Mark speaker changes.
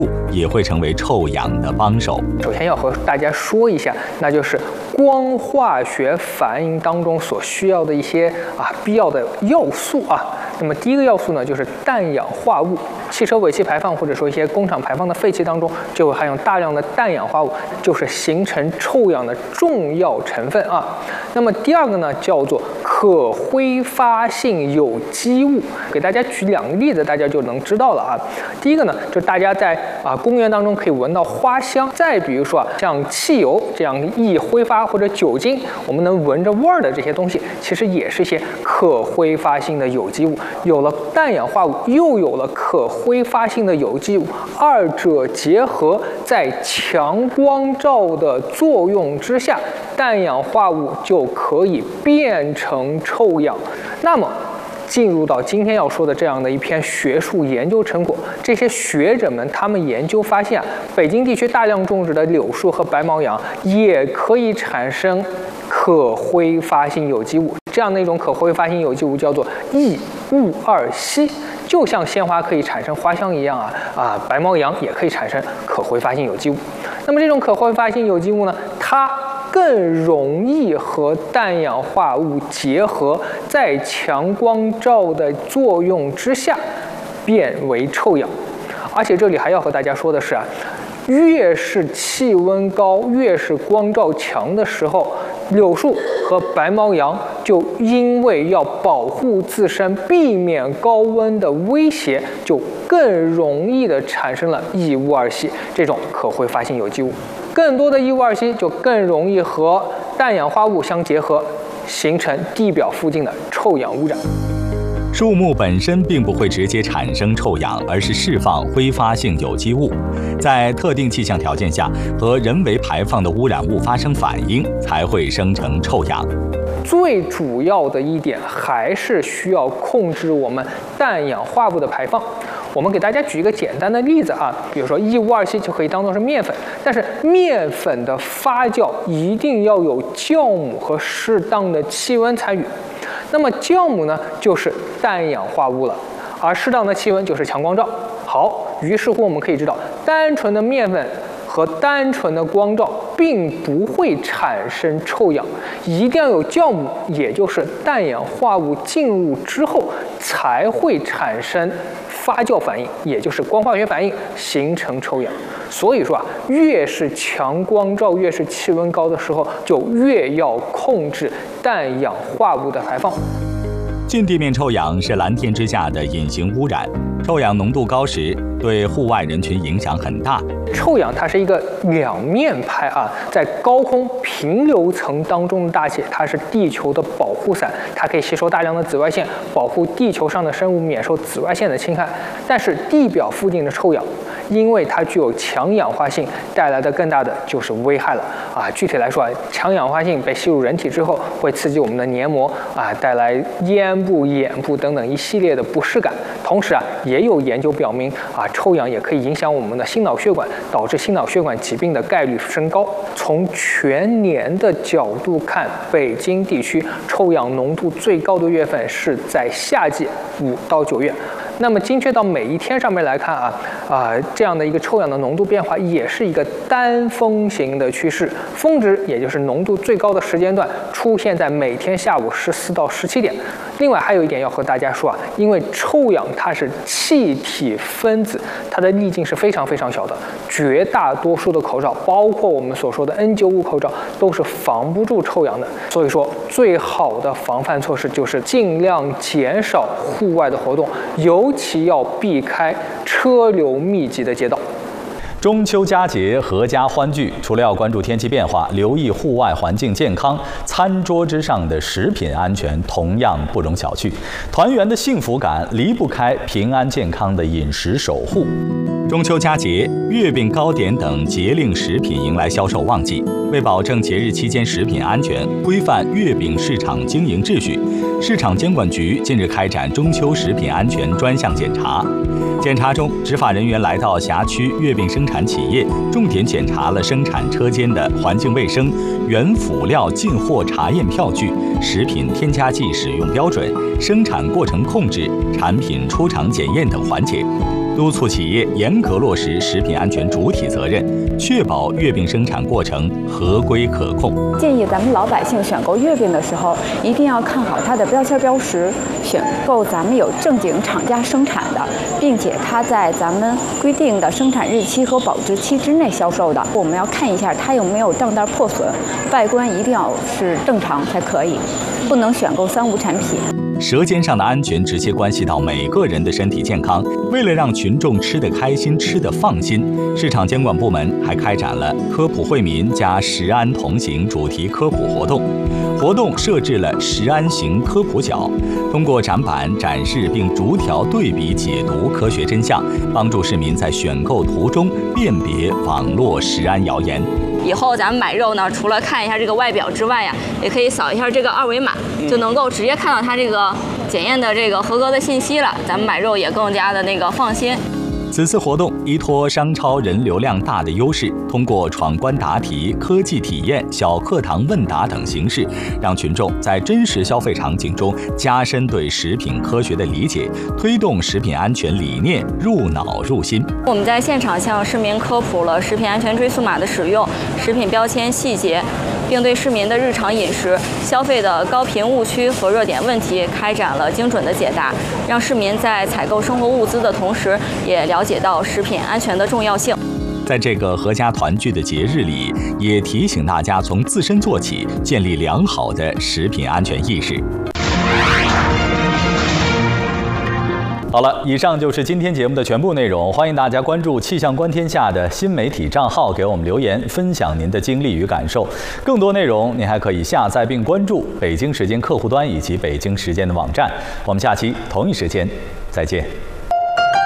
Speaker 1: 也会成为臭氧的帮手。
Speaker 2: 首先要和大家说一下，那就是光化学反应当中所需要的一些必要的要素啊。那么第一个要素呢，就是氮氧化物。汽车尾气排放或者说一些工厂排放的废气当中，就会含有大量的氮氧化物，就是形成臭氧的重要成分啊。那么第二个呢，叫做可挥发性有机物。给大家举2个例子，大家就能知道了啊。第一个呢，就是大家在公园当中可以闻到花香。再比如说像汽油这样易挥发或者酒精，我们能闻着味儿的这些东西，其实也是一些可挥发性的有机物。有了氮氧化物，又有了可挥发性的有机物，二者结合，在强光照的作用之下，氮氧化物就可以变成臭氧。那么进入到今天要说的这样的一篇学术研究成果，这些学者们他们研究发现北京地区大量种植的柳树和白毛杨也可以产生可挥发性有机物。这样的一种可挥发性有机物叫做异戊二烯，就像鲜花可以产生花香一样白毛杨也可以产生可挥发性有机物。那么这种可挥发性有机物呢，它更容易和氮氧化物结合，在强光照的作用之下变为臭氧。而且这里还要和大家说的是越是气温高，越是光照强的时候，柳树和白毛杨就因为要保护自身，避免高温的威胁，就更容易的产生了异戊二烯这种可挥发性有机物。更多的异戊二烯就更容易和氮氧化物相结合，形成地表附近的臭氧污染。
Speaker 1: 树木本身并不会直接产生臭氧，而是释放挥发性有机物，在特定气象条件下和人为排放的污染物发生反应，才会生成臭氧。
Speaker 2: 最主要的一点还是需要控制我们氮氧化物的排放。我们给大家举一个简单的例子比如说异戊二烯就可以当作是面粉，但是面粉的发酵一定要有酵母和适当的气温参与。那么酵母呢，就是氮氧化物了，而适当的气温就是强光照。好，于是乎我们可以知道，单纯的面粉和单纯的光照并不会产生臭氧，一定要有酵母，也就是氮氧化物进入之后才会产生发酵反应，也就是光化学反应，形成臭氧。所以说越是强光照，越是气温高的时候，就越要控制氮氧化物的排放。
Speaker 1: 近地面臭氧是蓝天之下的隐形污染，臭氧浓度高时，对户外人群影响很大。
Speaker 2: 臭氧它是一个两面派在高空平流层当中的大气，它是地球的保护伞，它可以吸收大量的紫外线，保护地球上的生物免受紫外线的侵害。但是地表附近的臭氧，因为它具有强氧化性，带来的更大的就是危害了具体来说强氧化性被吸入人体之后，会刺激我们的黏膜带来咽部、眼部等等一系列的不适感。同时也有研究表明臭氧也可以影响我们的心脑血管，导致心脑血管疾病的概率升高。从全年的角度看，北京地区臭氧浓度最高的月份是在夏季5到9月。那么精确到每一天上面来看这样的一个臭氧的浓度变化也是一个单峰型的趋势，峰值也就是浓度最高的时间段出现在每天下午14到17点。另外还有一点要和大家说因为臭氧它是气体分子，它的粒径是非常非常小的，绝大多数的口罩，包括我们所说的 N95 口罩，都是防不住臭氧的。所以说最好的防范措施就是尽量减少户外的活动，尤其要避开车流密集的街道。
Speaker 1: 中秋佳节，阖家欢聚，除了要关注天气变化，留意户外环境健康，餐桌之上的食品安全同样不容小觑。团圆的幸福感离不开平安健康的饮食守护。中秋佳节，月饼、糕点等节令食品迎来销售旺季。为保证节日期间食品安全，规范月饼市场经营秩序，市场监管局近日开展中秋食品安全专项检查。检查中，执法人员来到辖区月饼生产企业，重点检查了生产车间的环境卫生、原辅料进货查验票据、食品添加剂使用标准、生产过程控制、产品出厂检验等环节。 督促企业严格落实食品安全主体责任，确保月饼生产过程合规可控。
Speaker 3: 建议咱们老百姓选购月饼的时候，一定要看好它的标签标识，选购咱们有正经厂家生产的，并且它在咱们规定的生产日期和保质期之内销售的。我们要看一下它有没有账单破损，外观一定要是正常才可以，不能选购3无产品。
Speaker 1: 舌尖上的安全直接关系到每个人的身体健康。为了让群众吃得开心、吃得放心，市场监管部门还开展了科普惠民加食安同行主题科普活动。活动设置了食安型科普角，通过展板展示并逐条对比解读科学真相，帮助市民在选购途中辨别网络食安谣言。
Speaker 4: 以后咱们买肉呢，除了看一下这个外表之外呀，也可以扫一下这个2维码，就能够直接看到它这个检验的这个合格的信息了。咱们买肉也更加的放心。
Speaker 1: 此次活动依托商超人流量大的优势，通过闯关答题、科技体验、小课堂问答等形式，让群众在真实消费场景中加深对食品科学的理解，推动食品安全理念入脑入心。
Speaker 4: 我们在现场向市民科普了食品安全追溯码的使用、食品标签细节，并对市民的日常饮食、消费的高频误区和热点问题开展了精准的解答，让市民在采购生活物资的同时，也了解到食品安全的重要性。
Speaker 1: 在这个合家团聚的节日里，也提醒大家从自身做起，建立良好的食品安全意识。好了，以上就是今天节目的全部内容。欢迎大家关注气象观天下的新媒体账号，给我们留言，分享您的经历与感受。更多内容您还可以下载并关注北京时间客户端以及北京时间的网站。我们下期同一时间再见。